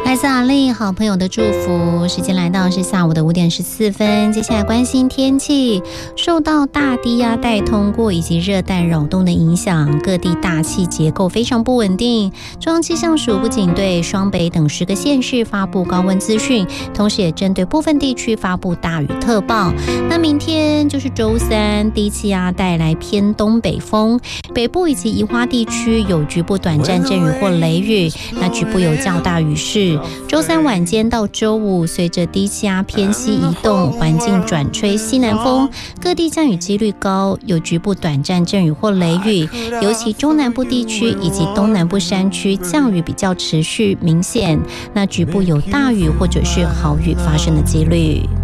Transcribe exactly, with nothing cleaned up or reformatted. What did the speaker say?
来自阿丽好朋友的祝福，时间来到是下午的五点十四分。接下来关心天气，受到大低压带通过以及热带扰动的影响，各地大气结构非常不稳定。中央气象署不仅对双北等十个县市发布高温资讯，同时也针对部分地区发布大雨特报。那明天就是周三，低气压带来偏东北风，北部以及宜花地区有局部短暂阵雨或雷雨，那局部有较大雨势。周三晚间到周五，随着低气压偏西移动，环境转吹西南风，各地降雨几率高，有局部短暂阵雨或雷雨，尤其中南部地区以及东南部山区降雨比较持续明显，那局部有大雨或者是豪雨发生的几率。